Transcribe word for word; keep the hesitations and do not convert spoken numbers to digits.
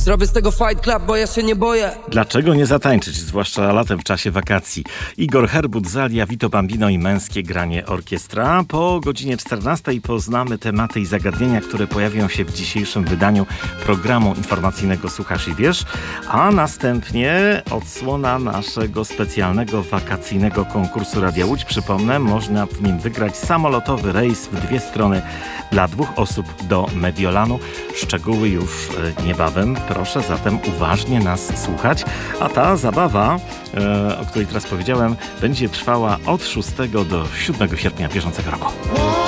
Zrobię z tego fight club, bo ja się nie boję. Dlaczego nie zatańczyć, zwłaszcza latem w czasie wakacji? Igor Herbut, Zalia, Vito Bambino i Męskie Granie Orkiestra. Po godzinie czternastej poznamy tematy i zagadnienia, które pojawią się w dzisiejszym wydaniu programu informacyjnego Słuchasz i Wiesz, a następnie odsłona naszego specjalnego wakacyjnego konkursu Radia Łódź. Przypomnę, można w nim wygrać samolotowy rejs w dwie strony dla dwóch osób do Mediolanu. Szczegóły już niebawem. Proszę zatem uważnie nas słuchać. A ta zabawa, e, o której teraz powiedziałem, będzie trwała od szóstego do siódmego sierpnia bieżącego roku.